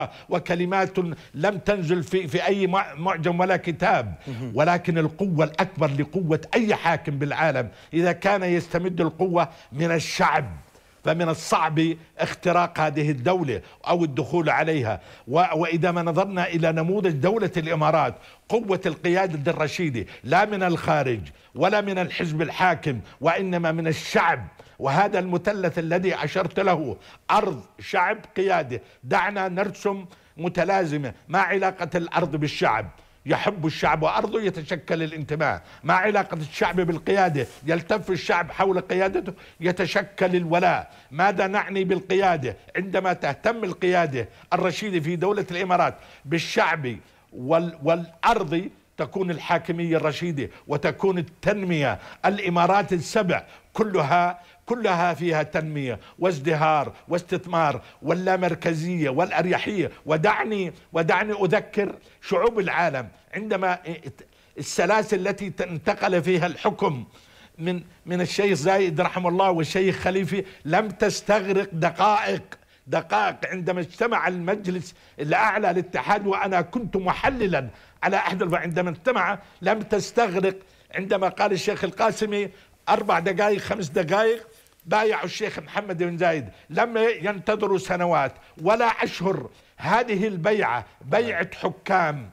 وكلمات لم تنزل في أي معجم ولا كتاب، ولكن القوة الأكبر لقوة أي حاكم بالعالم إذا كان يستمد القوة من الشعب، فمن الصعب اختراق هذه الدولة أو الدخول عليها. وإذا ما نظرنا إلى نموذج دولة الإمارات، قوة القيادة الرشيدة لا من الخارج ولا من الحزب الحاكم، وإنما من الشعب. وهذا المثلث الذي أشرت له، أرض شعب قيادة، دعنا نرسم متلازمة. ما علاقة الأرض بالشعب؟ يحب الشعب وأرضه يتشكل الانتماء. ما علاقة الشعب بالقيادة؟ يلتف الشعب حول قيادته يتشكل الولاء. ماذا نعني بالقيادة؟ عندما تهتم القيادة الرشيدة في دولة الإمارات بالشعب والأرض تكون الحاكمية الرشيدة وتكون التنمية. الإمارات السبع كلها فيها تنمية وازدهار واستثمار واللامركزية والأريحية. ودعني أذكر شعوب العالم عندما السلاسل التي انتقل فيها الحكم من الشيخ زايد رحمه الله والشيخ خليفة لم تستغرق دقائق عندما اجتمع المجلس الأعلى للاتحاد، وأنا كنت محللا على أحد عندما اجتمع لم تستغرق. عندما قال الشيخ القاسمي 4 دقائق 5 دقائق بايعوا الشيخ محمد بن زايد، لم ينتظروا سنوات ولا أشهر. هذه البيعة بيعة حكام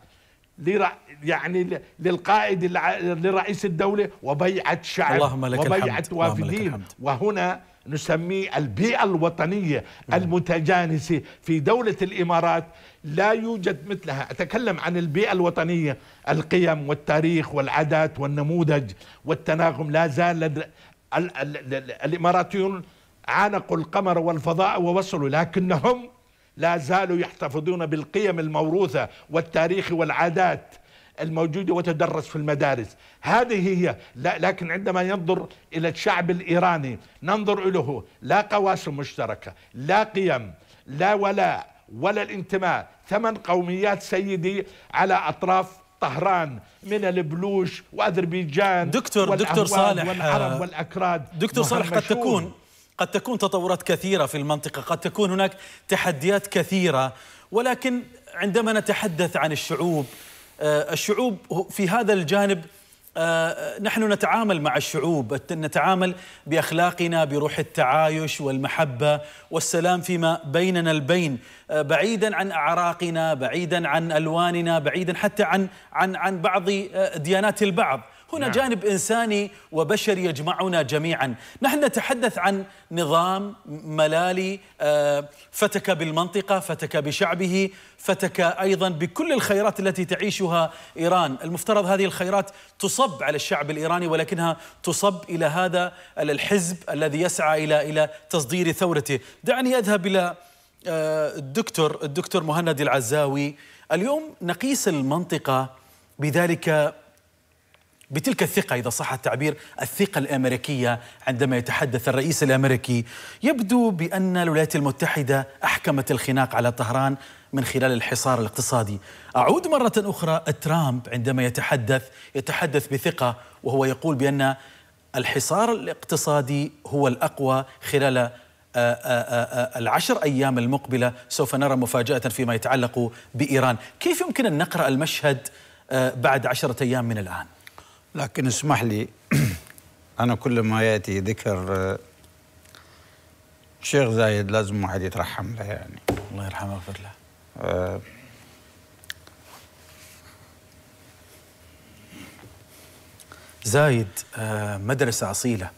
يعني للقائد لرئيس الدولة، وبيعة شعب وبيعة وافدين. وهنا نسميه البيئة الوطنية المتجانسة في دولة الإمارات لا يوجد مثلها. أتكلم عن البيئة الوطنية، القيم والتاريخ والعادات والنموذج والتناغم. لا زال الإماراتيون عانقوا القمر والفضاء ووصلوا، لكنهم لا زالوا يحتفظون بالقيم الموروثة والتاريخ والعادات الموجودة وتدرس في المدارس. هذه هي. لكن عندما ينظر إلى الشعب الإيراني ننظر إليه لا قواسم مشتركة، لا قيم، لا ولاء ولا الانتماء. 8 قوميات سيدي على أطراف طهران، من البلوش وأذربيجان دكتور صالح والعرب والأكراد. دكتور صالح، قد تكون تطورات كثيرة في المنطقة، قد تكون هناك تحديات كثيرة، ولكن عندما نتحدث عن الشعوب في هذا الجانب نحن نتعامل مع الشعوب، نتعامل بأخلاقنا، بروح التعايش والمحبة والسلام فيما بيننا البين، بعيدا عن أعراقنا، بعيدا عن ألواننا، بعيدا حتى عن بعض ديانات البعض. هنا جانب إنساني وبشري يجمعنا جميعا. نحن نتحدث عن نظام ملالي فتك بالمنطقة، فتك بشعبه، فتك أيضا بكل الخيرات التي تعيشها إيران. المفترض هذه الخيرات تصب على الشعب الإيراني، ولكنها تصب إلى هذا الحزب الذي يسعى إلى تصدير ثورته. دعني أذهب إلى الدكتور مهند العزاوي. اليوم نقيس المنطقة بتلك الثقة، إذا صح التعبير، الثقة الأمريكية. عندما يتحدث الرئيس الأمريكي يبدو بأن الولايات المتحدة أحكمت الخناق على طهران من خلال الحصار الاقتصادي. أعود مرة أخرى، ترامب عندما يتحدث بثقة، وهو يقول بأن الحصار الاقتصادي هو الأقوى. خلال 10 أيام المقبلة سوف نرى مفاجأة فيما يتعلق بإيران. كيف يمكن أن نقرأ المشهد بعد 10 أيام من الآن؟ لكن اسمح لي، أنا كل ما يأتي ذكر الشيخ زايد لازم واحد يترحم له، يعني الله يرحمه ويغفر له. زايد مدرسة أصيلة،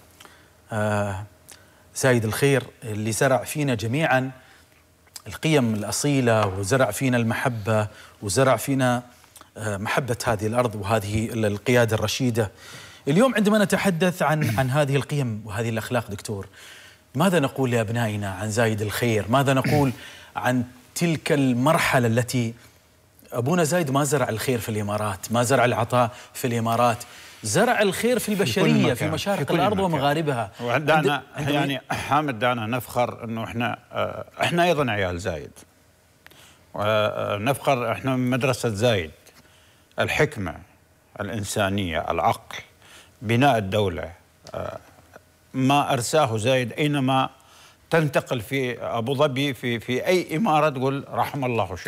زايد الخير اللي زرع فينا جميعا القيم الأصيلة، وزرع فينا المحبة، وزرع فينا محبة هذه الأرض وهذه القيادة الرشيدة. اليوم عندما نتحدث عن هذه القيم وهذه الأخلاق، دكتور، ماذا نقول لأبنائنا عن زايد الخير؟ ماذا نقول عن تلك المرحلة التي أبونا زايد ما زرع الخير في الإمارات، ما زرع العطاء في الإمارات، زرع الخير في البشرية في مشارق الأرض ومغاربها. ودعنا يعني حامد، دعنا نفخر أنه إحنا أيضا عيال زايد، ونفخر إحنا من مدرسة زايد. الحكمة، الإنسانية، العقل، بناء الدولة، ما أرساه زايد. أينما تنتقل في أبو ظبي في أي إمارة تقول رحم الله شيخ.